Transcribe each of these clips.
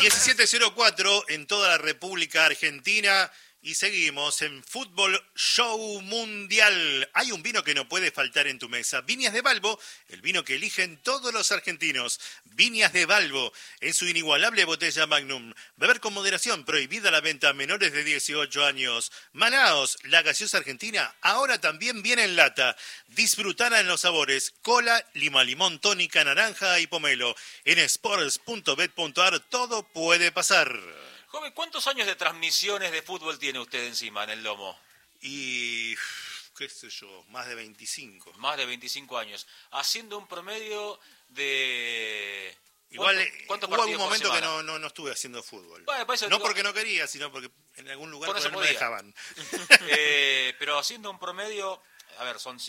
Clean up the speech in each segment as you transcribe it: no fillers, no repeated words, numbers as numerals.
17:04 en toda la República Argentina y seguimos en Fútbol Show Mundial. Hay un vino que no puede faltar en tu mesa. Viñas de Balbo, el vino que eligen todos los argentinos. Viñas de Balbo, en su inigualable botella Magnum. Beber con moderación, prohibida la venta a menores de 18 años. Manaos, la gaseosa argentina, ahora también viene en lata. Disfrutará en los sabores cola, lima, limón, tónica, naranja y pomelo. En sports.bet.ar todo puede pasar. Joven, ¿cuántos años de transmisiones de fútbol tiene usted encima en el lomo? Y, qué sé yo, más de 25. Más de 25 años. Haciendo un promedio de... Igual ¿Cuántos hubo algún partidos por momento que semana? no estuve haciendo fútbol. Bueno, no digo, porque no quería, sino porque en algún lugar no me dejaban. Pero haciendo un promedio, a ver, son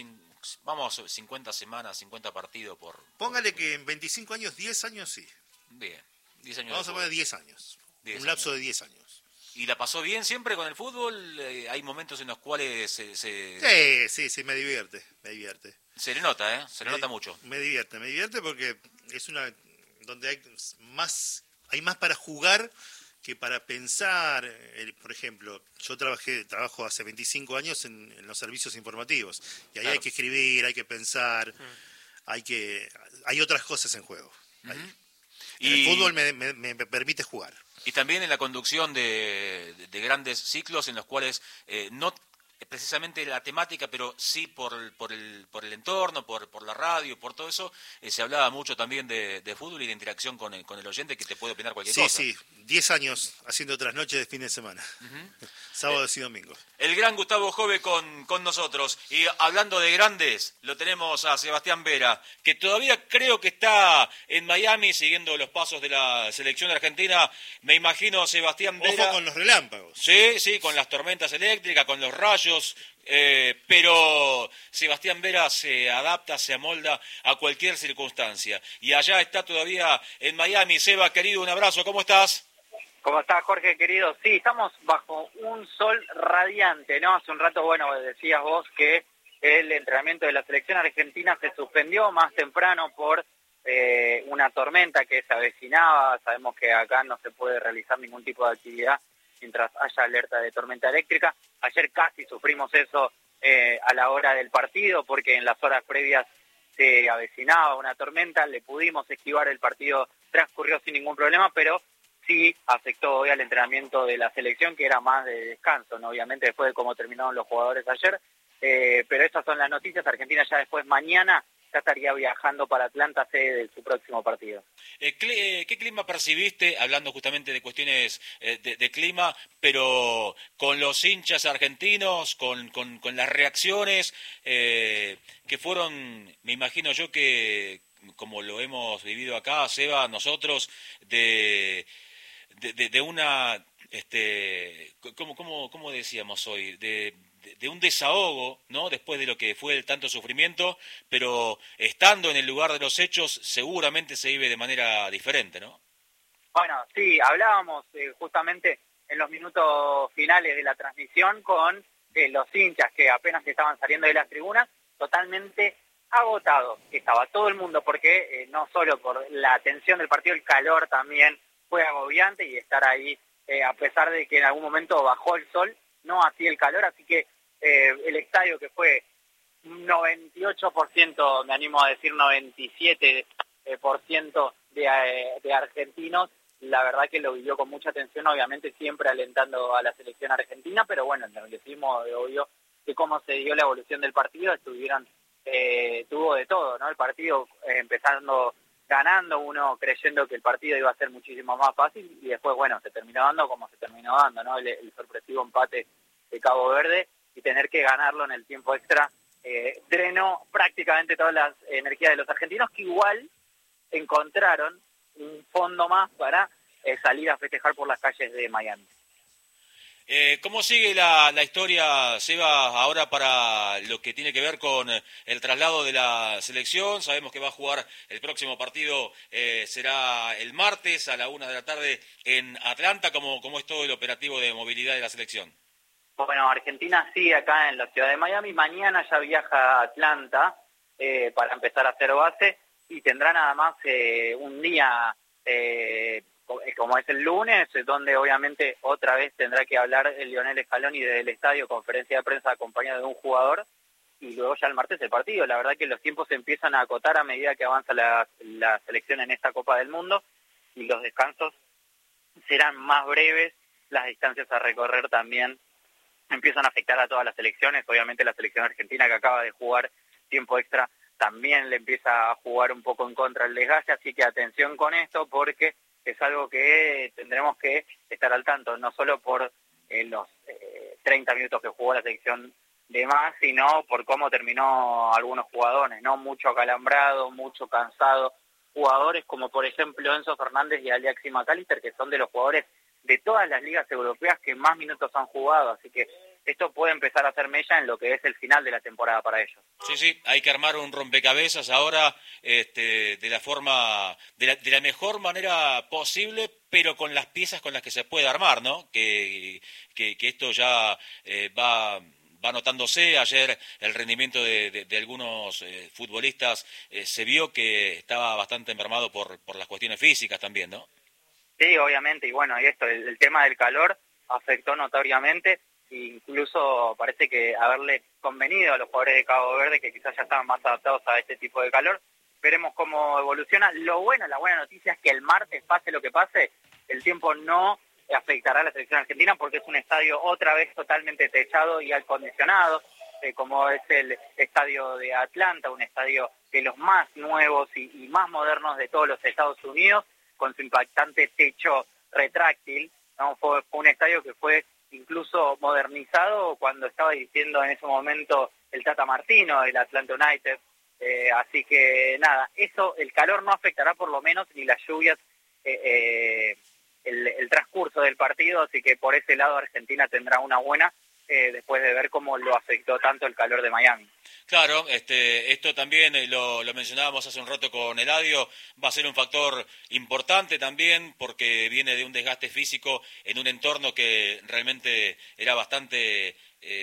50 semanas, 50 partidos por... Póngale que en 25 años, 10 años sí. Bien, 10 años. Vamos a poner 10 años. 10 un lapso años. de 10 años. ¿Y la pasó bien siempre con el fútbol? Hay momentos en los cuales Sí, me divierte. Se le nota, ¿eh? Se le nota mucho. Me divierte porque es una donde hay más para jugar que para pensar. Por ejemplo, yo trabajo hace 25 años en los servicios informativos y ahí claro. hay que escribir, hay que pensar, hay otras cosas en juego. El fútbol me permite jugar. Y también en la conducción de grandes ciclos en los cuales no precisamente la temática, pero sí por el entorno, por la radio, por todo eso, se hablaba mucho también de fútbol y de interacción con el oyente que te puede opinar cualquier cosa. Sí, 10 años haciendo otras noches de fin de semana, sábados y domingos. El gran Gustavo Jove con nosotros. Y hablando de grandes, lo tenemos a Sebastián Vera, que todavía creo que está en Miami siguiendo los pasos de la selección argentina. Me imagino Sebastián Vera... Ojo con los relámpagos. Sí, con las tormentas eléctricas, con los rayos, pero Sebastián Vera se adapta, se amolda a cualquier circunstancia. Y allá está todavía en Miami. Seba, querido, un abrazo, ¿cómo estás? ¿Cómo estás, Jorge, querido? Sí, estamos bajo un sol radiante, ¿no? Hace un rato, bueno, decías vos que el entrenamiento de la selección argentina se suspendió más temprano por una tormenta que se avecinaba. Sabemos que acá no se puede realizar ningún tipo de actividad mientras haya alerta de tormenta eléctrica. Ayer casi sufrimos eso a la hora del partido porque en las horas previas se avecinaba una tormenta. Le pudimos esquivar, el partido transcurrió sin ningún problema, pero sí afectó hoy al entrenamiento de la selección, que era más de descanso, ¿no? Obviamente después de cómo terminaron los jugadores ayer, pero estas son las noticias. Argentina ya después mañana ya estaría viajando para Atlanta, sede de su próximo partido. ¿Qué clima percibiste, hablando justamente de cuestiones de clima, pero con los hinchas argentinos, con las reacciones que fueron, me imagino yo que, como lo hemos vivido acá, Seba, nosotros, de una, ¿cómo decíamos hoy? De un desahogo, ¿no? Después de lo que fue el tanto sufrimiento, pero estando en el lugar de los hechos, seguramente se vive de manera diferente, ¿no? Bueno, sí, hablábamos justamente en los minutos finales de la transmisión con los hinchas que apenas estaban saliendo de las tribunas, totalmente agotados. Estaba todo el mundo, porque no solo por la tensión del partido, el calor también fue agobiante, y estar ahí, a pesar de que en algún momento bajó el sol, no así el calor. Así que el estadio, que fue 98%, me animo a decir 97% de argentinos, la verdad que lo vivió con mucha atención, obviamente siempre alentando a la selección argentina, pero bueno, el nerviosismo de obvio de cómo se dio la evolución del partido. Tuvo de todo, ¿no? El partido empezando ganando, uno creyendo que el partido iba a ser muchísimo más fácil, y después, bueno, se terminó dando como se terminó dando, ¿no? El sorpresivo empate de Cabo Verde, y tener que ganarlo en el tiempo extra drenó prácticamente todas las energías de los argentinos, que igual encontraron un fondo más para salir a festejar por las calles de Miami. ¿Cómo sigue la historia, Seba, ahora para lo que tiene que ver con el traslado de la selección? Sabemos que va a jugar el próximo partido, será el martes a la 1 de la tarde en Atlanta. ¿Cómo es todo el operativo de movilidad de la selección? Bueno, Argentina sigue acá en la ciudad de Miami. Mañana ya viaja a Atlanta para empezar a hacer base, y tendrá nada más un día como es el lunes, donde obviamente otra vez tendrá que hablar el Lionel Scaloni desde el estadio, conferencia de prensa acompañado de un jugador, y luego ya el martes el partido. La verdad que los tiempos se empiezan a acotar a medida que avanza la selección en esta Copa del Mundo, y los descansos serán más breves, las distancias a recorrer también empiezan a afectar a todas las selecciones. Obviamente la selección argentina, que acaba de jugar tiempo extra, también le empieza a jugar un poco en contra el desgaste, así que atención con esto, porque es algo que tendremos que estar al tanto, no solo por los 30 minutos que jugó la selección de más, sino por cómo terminó algunos jugadores, ¿no? Mucho acalambrado, mucho cansado, jugadores como por ejemplo Enzo Fernández y Alexis McAllister, que son de los jugadores de todas las ligas europeas que más minutos han jugado, así que esto puede empezar a hacer mella en lo que es el final de la temporada para ellos. Sí, hay que armar un rompecabezas ahora de la forma, de la mejor manera posible, pero con las piezas con las que se puede armar, ¿no? Que esto ya va notándose. Ayer el rendimiento de algunos futbolistas se vio que estaba bastante enfermado por las cuestiones físicas también, ¿no? Sí, obviamente, y bueno, y esto, el tema del calor afectó notoriamente, incluso parece que haberle convenido a los jugadores de Cabo Verde, que quizás ya estaban más adaptados a este tipo de calor. Veremos cómo evoluciona. La buena noticia es que el martes, pase lo que pase, el tiempo no afectará a la selección argentina, porque es un estadio otra vez totalmente techado y acondicionado, como es el estadio de Atlanta, un estadio de los más nuevos y más modernos de todos los Estados Unidos, con su impactante techo retráctil, ¿no? Fue un estadio que fue incluso modernizado cuando estaba dirigiendo en ese momento el Tata Martino, el Atlanta United, así que nada, eso, el calor no afectará por lo menos, ni las lluvias, el transcurso del partido, así que por ese lado Argentina tendrá una buena, después de ver cómo lo afectó tanto el calor de Miami. Claro, esto también lo mencionábamos hace un rato con Eladio, va a ser un factor importante también porque viene de un desgaste físico en un entorno que realmente era bastante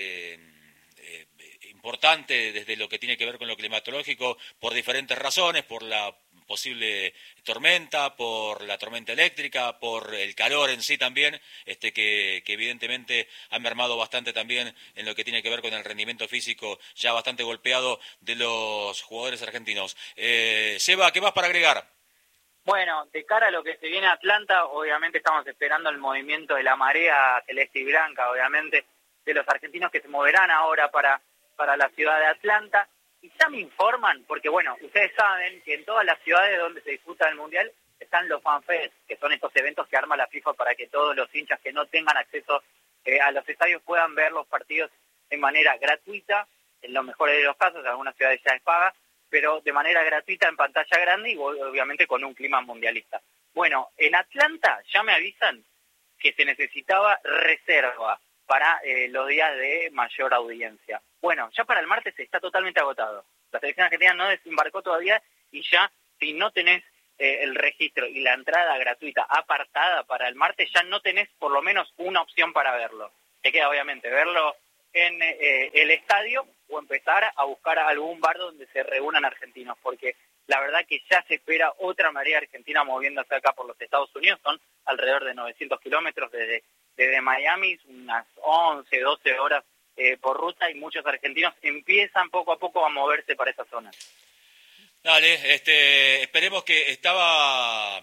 importante desde lo que tiene que ver con lo climatológico por diferentes razones, por la posible tormenta, por la tormenta eléctrica, por el calor en sí también, que evidentemente ha mermado bastante también en lo que tiene que ver con el rendimiento físico ya bastante golpeado de los jugadores argentinos. Seba, ¿qué más para agregar? Bueno, de cara a lo que se viene a Atlanta, obviamente estamos esperando el movimiento de la marea celeste y blanca, obviamente, de los argentinos que se moverán ahora para la ciudad de Atlanta. Y ya me informan, porque bueno, ustedes saben que en todas las ciudades donde se disputa el Mundial están los FanFest, que son estos eventos que arma la FIFA para que todos los hinchas que no tengan acceso a los estadios puedan ver los partidos de manera gratuita, en los mejores de los casos, en algunas ciudades ya es paga, pero de manera gratuita en pantalla grande y obviamente con un clima mundialista. Bueno, en Atlanta ya me avisan que se necesitaba reserva para los días de mayor audiencia. Bueno, ya para el martes está totalmente agotado. La selección argentina no desembarcó todavía y ya, si no tenés el registro y la entrada gratuita apartada para el martes, ya no tenés por lo menos una opción para verlo. Te queda obviamente verlo en el estadio o empezar a buscar algún bar donde se reúnan argentinos, porque la verdad que ya se espera otra marea argentina moviéndose acá por los Estados Unidos. Son alrededor de 900 kilómetros desde Miami, unas 11, 12 horas por ruta, y muchos argentinos empiezan poco a poco a moverse para esa zona. Dale, esperemos que estaba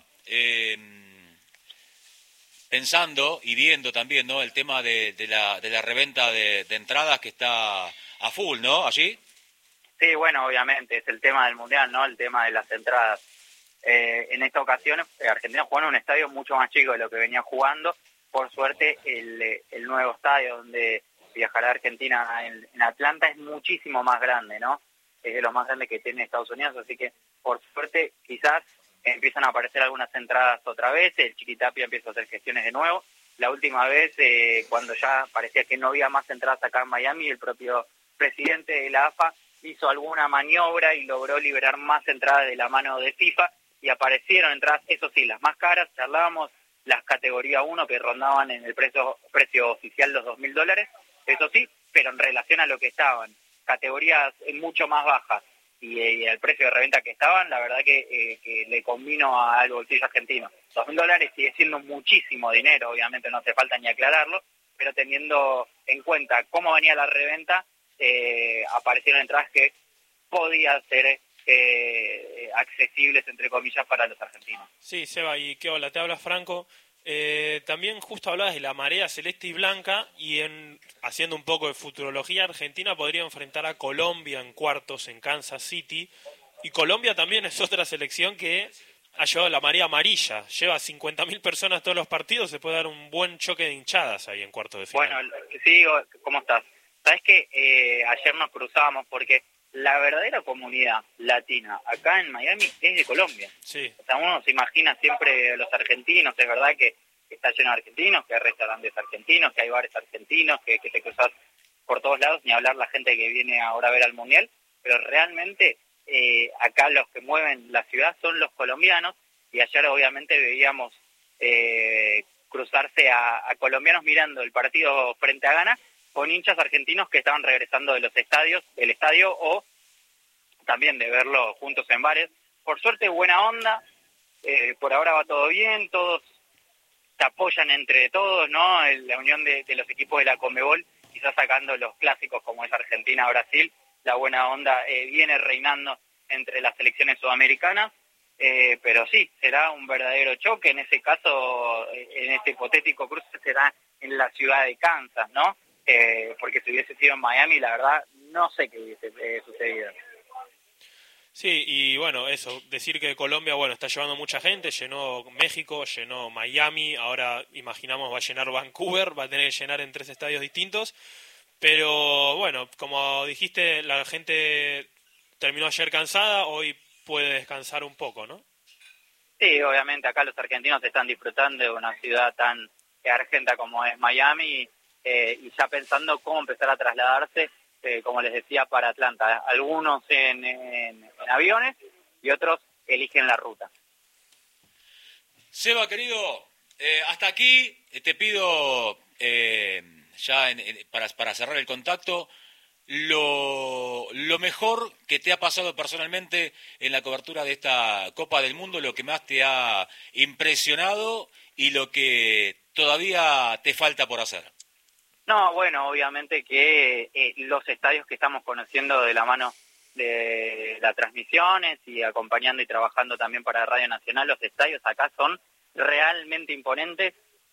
pensando y viendo también, ¿no? El tema de la reventa de entradas que está a full, ¿no? Allí. Sí, bueno, obviamente, es el tema del Mundial, ¿no? El tema de las entradas. En esta ocasión, Argentina jugó en un estadio mucho más chico de lo que venía jugando. Por suerte, el nuevo estadio donde viajará Argentina en Atlanta es muchísimo más grande, ¿no? Es de los más grandes que tiene Estados Unidos, así que, por suerte, quizás empiezan a aparecer algunas entradas otra vez, el Chiquitapia empieza a hacer gestiones de nuevo. La última vez, cuando ya parecía que no había más entradas acá en Miami, el propio presidente de la AFA hizo alguna maniobra y logró liberar más entradas de la mano de FIFA, y aparecieron entradas, eso sí, las más caras. Charlábamos las categoría 1 que rondaban en el precio oficial los $2.000, eso sí, pero en relación a lo que estaban, categorías mucho más bajas y el precio de reventa que estaban, la verdad que le convino al bolsillo argentino. $2.000 sigue siendo muchísimo dinero, obviamente no hace falta ni aclararlo, pero teniendo en cuenta cómo venía la reventa, aparecieron entradas que podían ser accesibles, entre comillas, para los argentinos. Sí, Seba, y qué hola, te habla Franco. También justo hablabas de la marea celeste y blanca, y haciendo un poco de futurología, Argentina podría enfrentar a Colombia en cuartos en Kansas City, y Colombia también es otra selección que ha llevado la marea amarilla, lleva 50.000 personas todos los partidos, se puede dar un buen choque de hinchadas ahí en cuartos de final. Bueno, sí, ¿cómo estás? Sabes que ayer nos cruzábamos porque la verdadera comunidad latina acá en Miami es de Colombia. Sí. O sea, uno se imagina siempre los argentinos, es verdad que está lleno de argentinos, que hay restaurantes argentinos, que hay bares argentinos, que te cruzas por todos lados, ni hablar la gente que viene ahora a ver al Mundial, pero realmente acá los que mueven la ciudad son los colombianos, y ayer obviamente veíamos cruzarse a colombianos mirando el partido frente a Ghana con hinchas argentinos que estaban regresando del estadio, o también de verlo juntos en bares. Por suerte, buena onda, por ahora va todo bien, todos se apoyan entre todos, ¿no? La unión de los equipos de la Conmebol, quizás sacando los clásicos como es Argentina-Brasil, la buena onda viene reinando entre las selecciones sudamericanas, pero sí, será un verdadero choque. En ese caso, en este hipotético cruce, será en la ciudad de Kansas, ¿no? Porque si hubiese sido en Miami, la verdad, no sé qué hubiese sucedido. Sí, y bueno, eso, decir que Colombia, bueno, está llevando mucha gente, llenó México, llenó Miami, ahora imaginamos va a llenar Vancouver, va a tener que llenar en 3 estadios distintos, pero bueno, como dijiste, la gente terminó ayer cansada, hoy puede descansar un poco, ¿no? Sí, obviamente acá los argentinos están disfrutando de una ciudad tan argenta como es Miami, y ya pensando cómo empezar a trasladarse, como les decía, para Atlanta. Algunos en aviones y otros eligen la ruta. Seba, querido, hasta aquí te pido, ya para cerrar el contacto, lo mejor que te ha pasado personalmente en la cobertura de esta Copa del Mundo, lo que más te ha impresionado y lo que todavía te falta por hacer. No, bueno, obviamente que los estadios que estamos conociendo de la mano de las transmisiones y acompañando y trabajando también para Radio Nacional, los estadios acá son realmente imponentes,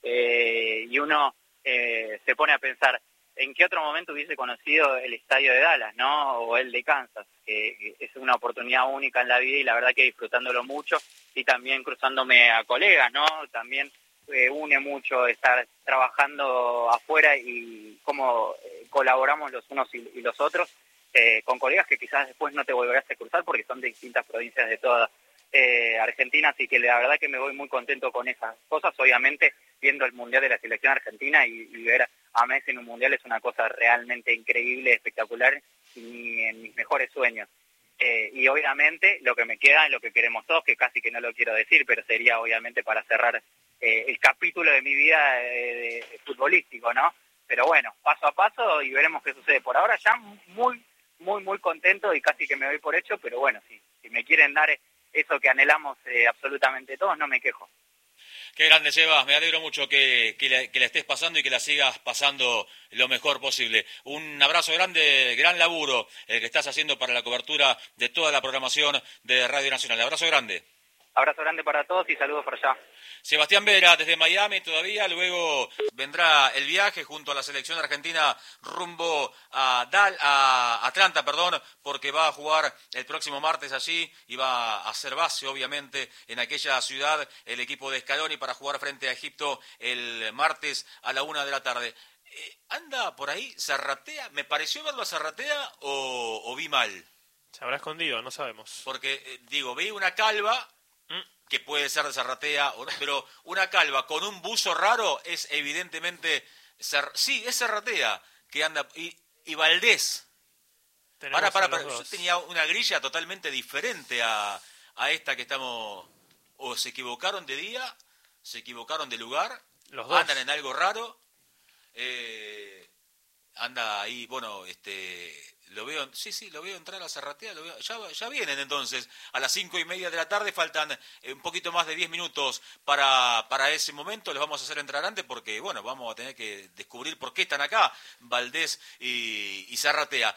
y uno se pone a pensar en qué otro momento hubiese conocido el estadio de Dallas, ¿no? O el de Kansas, que es una oportunidad única en la vida, y la verdad que disfrutándolo mucho, y también cruzándome a colegas, ¿no? También une mucho estar trabajando afuera y cómo colaboramos los unos y los otros, con colegas que quizás después no te volverás a cruzar porque son de distintas provincias de toda Argentina, así que la verdad que me voy muy contento con esas cosas. Obviamente viendo el Mundial de la Selección Argentina y ver a Messi en un Mundial es una cosa realmente increíble, espectacular, y en mis mejores sueños. Y obviamente lo que me queda es lo que queremos todos, que casi que no lo quiero decir, pero sería obviamente para cerrar el capítulo de mi vida futbolístico, ¿no? Pero bueno, paso a paso y veremos qué sucede. Por ahora ya muy contento y casi que me doy por hecho, pero bueno, si me quieren dar eso que anhelamos absolutamente todos, no me quejo. Qué grande, Seba, me alegro mucho que la estés pasando y que la sigas pasando lo mejor posible. Un abrazo grande, gran laburo el que estás haciendo para la cobertura de toda la programación de Radio Nacional. Abrazo grande. Abrazo grande para todos y saludos por allá. Sebastián Vera desde Miami todavía, luego vendrá el viaje junto a la selección argentina rumbo a Atlanta, porque va a jugar el próximo martes allí y va a hacer base obviamente en aquella ciudad el equipo de Scaloni para jugar frente a Egipto el martes a la 1 de la tarde. ¿Anda por ahí? ¿Zarratea? ¿Me pareció verlo a Zarratea o vi mal? Se habrá escondido, no sabemos. Porque, vi una calva que puede ser de Zarratea, pero una calva con un buzo raro es evidentemente... Sí, es Zarratea, que anda... Y Valdés. Para. Yo tenía una grilla totalmente diferente a esta que estamos... O se equivocaron de día, se equivocaron de lugar, los dos andan en algo raro. Anda ahí, Lo veo entrar a Zarratea, ya vienen entonces, a las 5:30 de la tarde, faltan un poquito más de 10 minutos para ese momento, los vamos a hacer entrar antes porque, bueno, vamos a tener que descubrir por qué están acá, Valdés y Zarratea.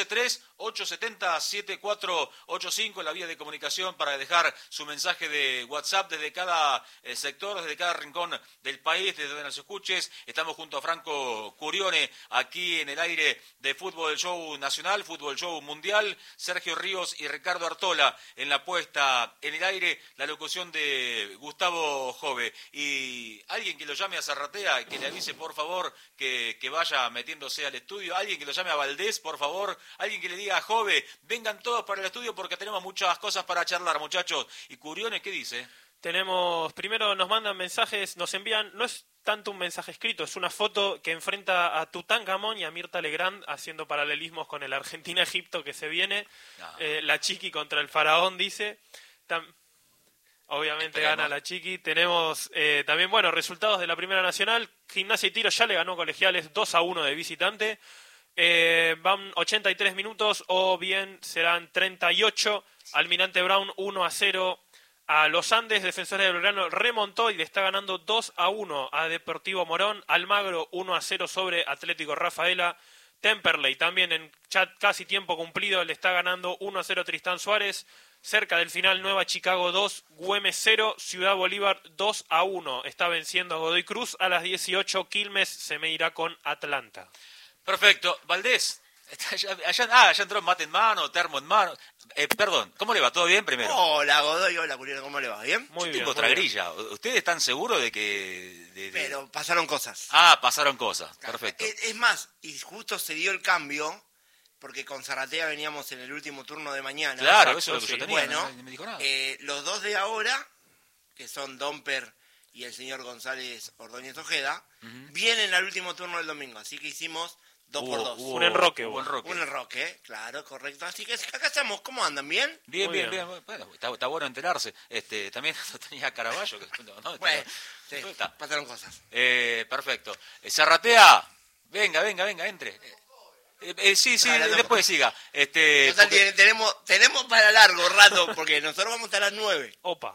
11-3-870-7485, la vía de comunicación para dejar su mensaje de WhatsApp desde cada sector, desde cada rincón del país, desde donde nos escuches. Estamos junto a Franco Curione, aquí en el aire de Fútbol Show Nacional, Fútbol Show Mundial, Sergio Ríos y Ricardo Artola en la puesta en el aire, la locución de Gustavo Jove. Y alguien que lo llame a Zarratea, que le avise por favor que vaya metiéndose al estudio, alguien que lo llame a Valdés, por favor, alguien que le diga a Jove, vengan todos para el estudio porque tenemos muchas cosas para charlar, muchachos. Y Curione, ¿qué dice? Primero nos mandan mensajes, nos envían, no es tanto un mensaje escrito, es una foto que enfrenta a Tutankamón y a Mirta Legrand haciendo paralelismos con el Argentina-Egipto que se viene. La Chiqui contra el Faraón, dice. Obviamente gana la Chiqui. Tenemos también, bueno, resultados de la Primera Nacional. Gimnasia y Tiro ya le ganó Colegiales 2-1 de visitante. Van 83 minutos o bien serán 38. Almirante Brown 1-0 a Los Andes. Defensores de Belgrano remontó y le está ganando 2-1 a Deportivo Morón. Almagro 1-0 sobre Atlético Rafaela. Temperley también en casi tiempo cumplido le está ganando 1-0 Tristán Suárez. Cerca del final, Nueva Chicago 2, Güemes 0, Ciudad Bolívar 2-1. Está venciendo a Godoy Cruz. A las 18, Quilmes se medirá con Atlanta. Perfecto. Valdés, allá entró mate en mano, termo en mano. Perdón, ¿cómo le va? ¿Todo bien primero? Hola Godoy, hola Curiel, ¿cómo le va? ¿Bien? Muy bien. Tengo otra grilla. ¿Ustedes están seguros de que...? Pero pasaron cosas. Pasaron cosas. Perfecto. Es más, y justo se dio el cambio, porque con Zarratea veníamos en el último turno de mañana. Claro, Exacto, eso es lo que yo tenía. Bueno, no me dijo nada. los dos de ahora, que son Domper y el señor González Ordóñez Ojeda, vienen al último turno del domingo, así que hicimos 2x2. Un enroque. Un enroque, claro, correcto. Así que acá estamos, ¿cómo andan? ¿Bien? Bien. bien. Bueno, está bueno enterarse. También tenía Caraballo. ¿No? Bueno, sí, Está. pasaron cosas. Perfecto. Zarratea, venga, entre. Sí, después siga. Total, tenemos para largo rato, porque nosotros vamos a las 9. Opa.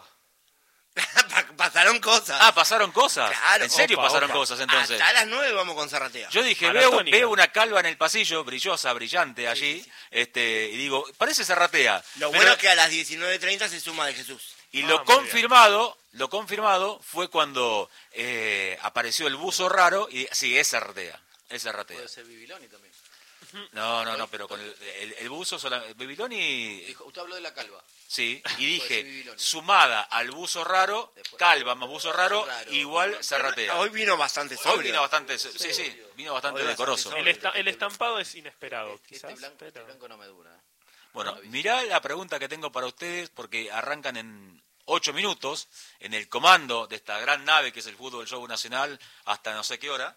Pasaron cosas. ¿Pasaron cosas? Claro. ¿En serio Opa. pasaron cosas entonces? Hasta las 9 vamos con Zarratea. Yo dije, Maratónica. veo una calva en el pasillo, brillosa, brillante allí, y digo, parece Zarratea. Lo Pero- bueno es que a las 19:30 se suma de Jesús. Y muy lo confirmado fue cuando apareció el buzo raro, y sí, es Zarratea. Puede ser Bibiloni también. No, pero con el buzo, Bibiloni, Dijo, usted habló de la calva. sí, y Puede ser dije, Bibiloni. sumada al buzo raro, Después. calva más buzo raro, Raro. igual Zarratea. Hoy vino bastante Hoy sobrio. vino bastante, vino bastante Hoy decoroso. bastante El estampado es inesperado, quizás. Este pero- blanco no me dura. Bueno, mirá la pregunta que tengo para ustedes, porque arrancan en 8 minutos, en el comando de esta gran nave que es el Fútbol Show Nacional, hasta no sé qué hora,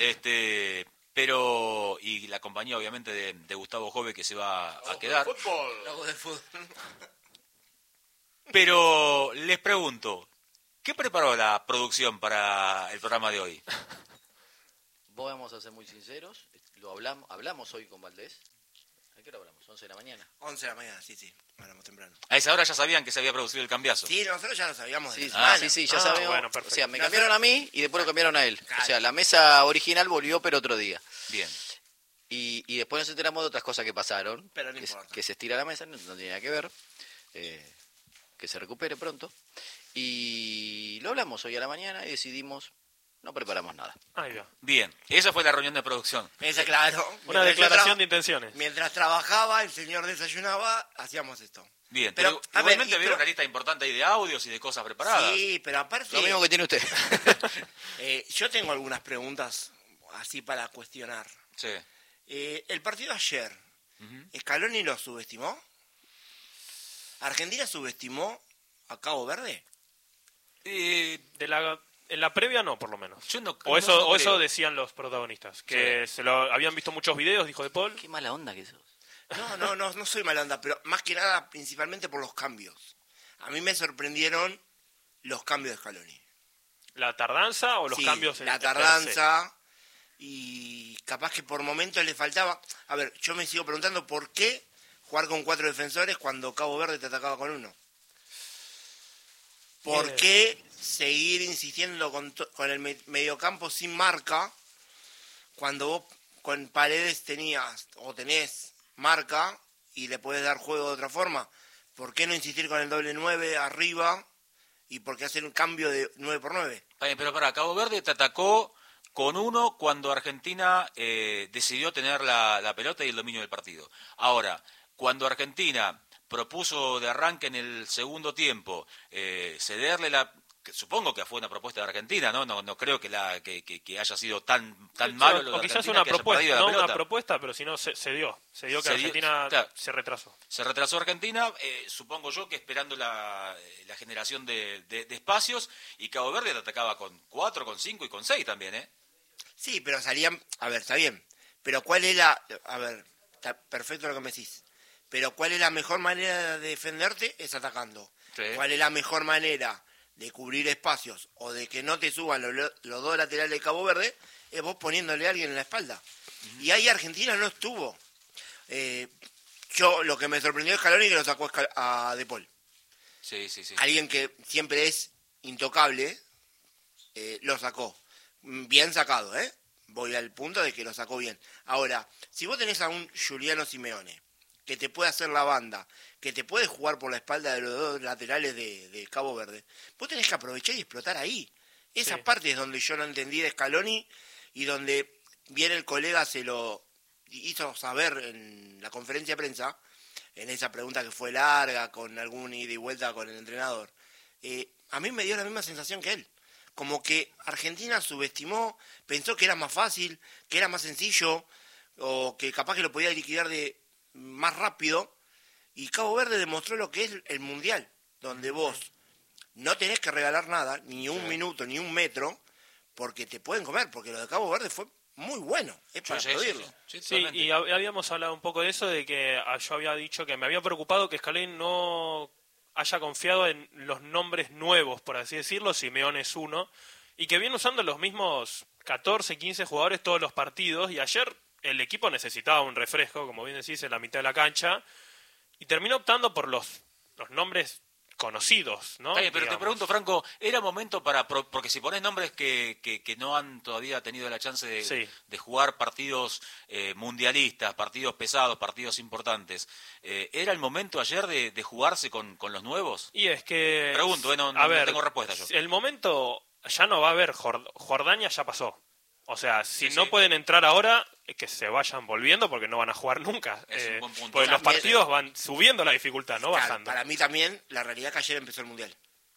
pero, y la compañía obviamente de Gustavo Jove que se va a quedar. Logo de fútbol. Pero les pregunto, ¿qué preparó la producción para el programa de hoy? Vamos a ser muy sinceros. Hablamos hoy con Valdés. ¿A qué hora hablamos? 11 de la mañana. 11 de la mañana, sí. Hablamos temprano. A esa hora ya sabían que se había producido el cambiazo. Sí, nosotros ya lo sabíamos de Sí, la semana. ya sabemos. bueno, O perfecto. sea, me cambiaron a mí y después lo cambiaron a él. Claro. O sea, la mesa original volvió, pero otro día. Bien. Y después nos enteramos de otras cosas que pasaron. Pero no que, importa. que se estira la mesa, no tiene nada que ver. Que se recupere pronto. Y lo hablamos hoy a la mañana y decidimos, no preparamos nada. Ahí va. Bien, esa fue la reunión de producción. Esa, claro. Una Mientras yo declaración de intenciones. Mientras trabajaba, el señor desayunaba, hacíamos esto. Bien, Pero, pero a ver, igualmente veo una lista importante ahí de audios y de cosas preparadas. Sí, pero aparte, Lo mismo que tiene usted. yo tengo algunas preguntas así para cuestionar. Sí. El partido ayer, ¿Scaloni lo subestimó? ¿Argentina subestimó a Cabo Verde? En la previa no, por lo menos. Yo no, O eso creo. decían los protagonistas, que se lo habían visto muchos videos, dijo De Paul. Qué mala onda que sos. No soy mala onda, pero más que nada, principalmente por los cambios. A mí me sorprendieron los cambios de Scaloni. ¿La tardanza o los Sí, cambios en la per se? tardanza y capaz que por momentos le faltaba. A ver, yo me sigo preguntando por qué jugar con 4 defensores cuando Cabo Verde te atacaba con 1. ¿Por qué seguir insistiendo con el mediocampo sin marca cuando vos con Paredes tenés marca y le podés dar juego de otra forma? ¿Por qué no insistir con el doble 9 arriba y por qué hacer un cambio de 9 por 9? Pero para Cabo Verde te atacó con 1 cuando Argentina decidió tener la pelota y el dominio del partido. Ahora, cuando Argentina propuso de arranque en el segundo tiempo cederle que supongo que fue una propuesta de Argentina, no creo que haya sido tan malo lo de o quizás Argentina, una que haya propuesta, perdido la no pelota. una propuesta, pero si no se dio que Argentina claro. se retrasó. Se retrasó Argentina, supongo yo que esperando la generación de espacios, y Cabo Verde te atacaba con 4, con 5 y con 6 también, ¿eh? Sí, pero salían... A ver, está bien. Pero ¿cuál es la...? A ver, está perfecto lo que me decís. Pero ¿cuál es la mejor manera de defenderte? Es atacando. Sí. ¿Cuál es la mejor manera de cubrir espacios o de que no te suban los 2 laterales de Cabo Verde? Es vos poniéndole a alguien en la espalda. Y ahí Argentina no estuvo. Yo lo que me sorprendió es Scaloni, que lo sacó a De Paul. Sí. Alguien que siempre es intocable, lo sacó. Bien sacado, ¿eh? Voy al punto de que lo sacó bien. Ahora, si vos tenés a un Giuliano Simeone, que te puede hacer la banda, que te puede jugar por la espalda de los 2 laterales de Cabo Verde, vos tenés que aprovechar y explotar ahí. Esa parte es donde yo no entendí de Scaloni y donde bien el colega se lo hizo saber en la conferencia de prensa, en esa pregunta que fue larga, con algún ida y vuelta con el entrenador. A mí me dio la misma sensación que él. Como que Argentina subestimó, pensó que era más fácil, que era más sencillo, o que capaz que lo podía liquidar más rápido, y Cabo Verde demostró lo que es el Mundial, donde vos no tenés que regalar nada, ni un minuto, ni un metro, porque te pueden comer, porque lo de Cabo Verde fue muy bueno, es para aplaudirlo. Sí, y habíamos hablado un poco de eso, de que yo había dicho que me había preocupado que Scaloni no haya confiado en los nombres nuevos, por así decirlo. Simeone es uno, y que viene usando los mismos 14, 15 jugadores todos los partidos, y ayer el equipo necesitaba un refresco, como bien decís, en la mitad de la cancha, y terminó optando por los nombres conocidos, ¿no? Pero te pregunto, Franco, ¿era momento porque si pones nombres que no han todavía tenido la chance de jugar partidos mundialistas, partidos pesados, partidos importantes, ¿era el momento ayer de jugarse con los nuevos? Y es que... Pregunto, no tengo respuesta yo. El momento ya no va a haber, Jordania ya pasó. O sea, si Sí, no sí. pueden entrar ahora, que se vayan volviendo porque no van a jugar nunca. Es un buen punto. Porque los También, partidos van subiendo la dificultad, no Claro, bajando. para mí también, la realidad es que ayer empezó el Mundial.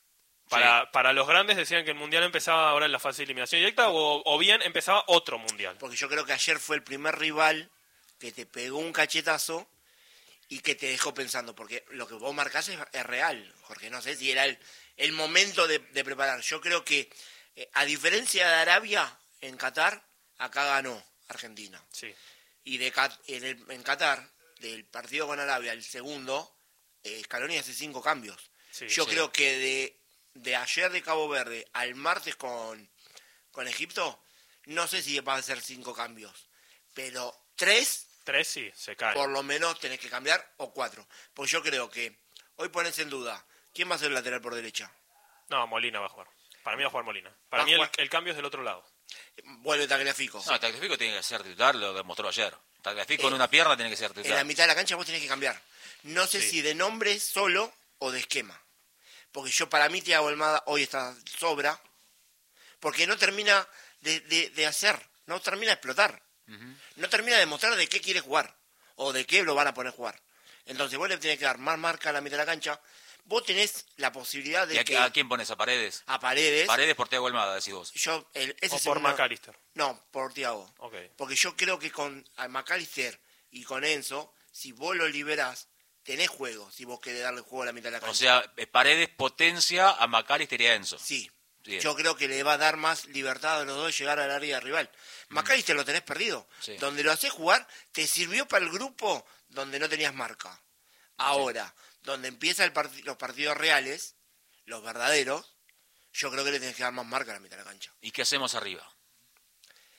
Para los grandes decían que el Mundial empezaba ahora en la fase de eliminación directa o bien empezaba otro Mundial. Porque yo creo que ayer fue el primer rival que te pegó un cachetazo y que te dejó pensando, porque lo que vos marcás es real, Jorge. No sé si era el momento de preparar. Yo creo que, a diferencia de Arabia, en Qatar, acá ganó Argentina. Sí. Y en Qatar, del partido con Arabia, el segundo, Scaloni hace 5 cambios. Sí, Yo sí. creo que de ayer de Cabo Verde al martes con Egipto, no sé si va a ser 5 cambios, pero 3 3 sí, se cae. por lo menos tenés que cambiar, o 4. Pues yo creo que hoy pones en duda, ¿quién va a ser el lateral por derecha? No, Molina va a jugar. Para mí va a jugar Molina. Va Para a mí jugar. el cambio es del otro lado. Vuelve Tagliafico. No, Tagliafico tiene que ser titular, lo demostró ayer. Tagliafico en una pierna tiene que ser En la titular. mitad de la cancha vos tenés que cambiar. No sé Sí. si de nombre solo o de esquema. Porque para mí Thiago Almada hoy está sobra. Porque no termina de hacer, no termina de explotar. No termina de mostrar de qué quiere jugar. O de qué lo van a poner a jugar. Entonces vos le tenés que dar más marca a la mitad de la cancha. Vos tenés la posibilidad de ¿Y que a quién pones? ¿A Paredes? a Paredes... Paredes por Thiago Almada, decís vos. O por McAllister. No, por Thiago. Ok. Porque yo creo que con McAllister y con Enzo, si vos lo liberás, tenés juego, si vos querés darle juego a la mitad de la cancha. O sea, Paredes potencia a McAllister y a Enzo. Sí, Bien. yo creo que le va a dar más libertad a los dos de llegar al área rival. McAllister lo tenés perdido. Sí. Donde lo hacés jugar, te sirvió para el grupo donde no tenías marca. Ahora, donde empiezan los partidos reales, los verdaderos, yo creo que le tenés que dar más marca a la mitad de la cancha. ¿Y qué hacemos arriba?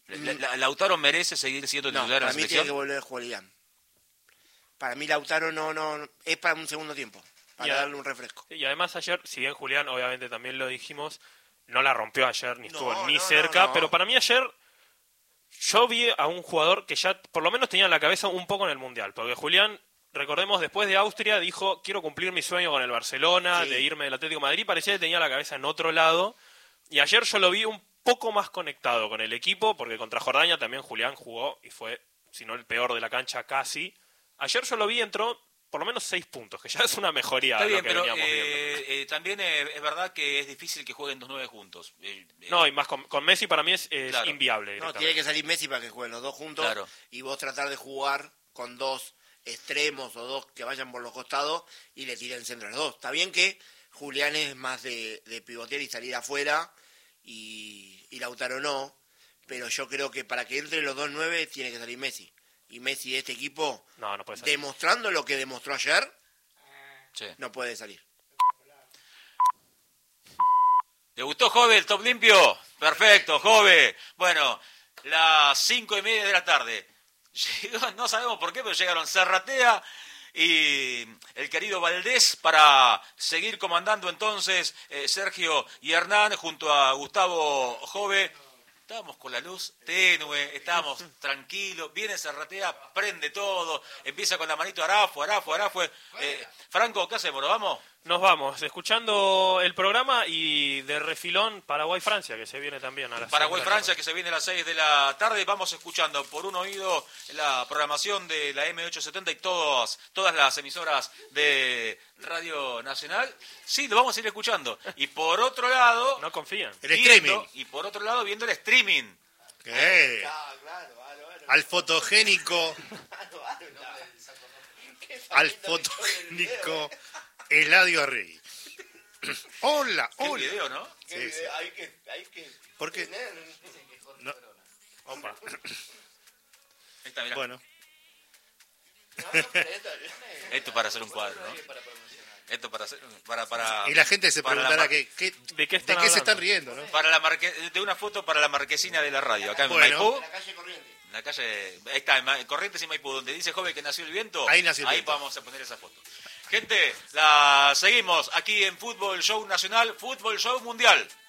¿Lautaro merece seguir siendo No, titular en la para mí tiene selección? que volver Julián. Para mí Lautaro no es para un segundo tiempo, para darle un refresco. Y además ayer, si bien Julián, obviamente también lo dijimos, no la rompió ayer, ni estuvo ni no, cerca, no. pero para mí ayer yo vi a un jugador que ya por lo menos tenía la cabeza un poco en el Mundial, porque Julián, recordemos, después de Austria dijo, quiero cumplir mi sueño con el Barcelona, Sí. de irme del Atlético de Madrid, parecía que tenía la cabeza en otro lado, y ayer yo lo vi un poco más conectado con el equipo, porque contra Jordania también Julián jugó, y fue, si no el peor de la cancha casi. Ayer yo lo vi, entró por lo menos 6 puntos, que ya es una mejoría Está de bien, lo que pero veníamos viendo. también es verdad que es difícil que jueguen 2-9 juntos. No, y más con Messi para mí es Claro. inviable. No, directamente. tiene que salir Messi para que jueguen los dos juntos Claro. y vos tratar de jugar con dos extremos o dos que vayan por los costados y le tiren centro a los dos. Está bien que Julián es más de pivotear y salir afuera y Lautaro no, pero yo creo que para que entre los 2-9 tiene que salir Messi. Y Messi de este equipo, No puede salir. demostrando lo que demostró ayer, Sí. no puede salir. ¿Te gustó, Jove, el top limpio? Perfecto, Jove. Bueno, las 5:30 de la tarde. No sabemos por qué, pero llegaron Serratea y el querido Valdés para seguir comandando entonces Sergio y Hernán junto a Gustavo Jove. Estábamos con la luz tenue, estábamos tranquilos, viene Serratea, prende todo, empieza con la manito Arafo. Franco, ¿qué hacemos? ¿Nos vamos? Nos vamos, escuchando el programa y de refilón Paraguay-Francia, que se viene también a las 6 de la Paraguay-Francia, tarde. que se viene a las 6 de la tarde. Vamos escuchando por un oído la programación de la M870 y todas las emisoras de Radio Nacional. Sí, lo vamos a ir escuchando. Y por otro lado... No confían. El streaming. Y por otro lado, viendo el streaming. ¿Qué? Al fotogénico. Al fotogénico Eladio Arregui. Hola, Qué hola. video, ¿no? Sí, sí. Hay que ¿Por qué? No. Opa. Ahí está, mirá. Bueno, Esto para hacer un cuadro, ¿no? Esto para hacer... Para y la gente se para la preguntará mar- ¿De qué se están están riendo, ¿no? de una foto para la marquesina de la radio. Acá en Bueno. Maipú. la calle Corriente. En la calle, ahí está, en Corrientes y Maipú, donde dice Joven que nació el viento. Ahí nació el viento. Vamos a poner esa foto. Gente, la seguimos aquí en Fútbol Show Nacional, Fútbol Show Mundial.